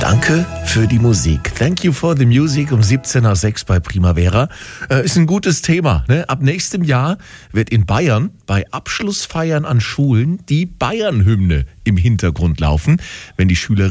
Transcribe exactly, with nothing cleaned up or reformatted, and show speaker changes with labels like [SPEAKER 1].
[SPEAKER 1] Danke für die Musik. Thank you for the music um siebzehn nach sechs bei Primavera. Äh, ist ein gutes Thema. Ne? Ab nächstem Jahr wird in Bayern bei Abschlussfeiern an Schulen die Bayern-Hymne im Hintergrund laufen, wenn die Schülerinnen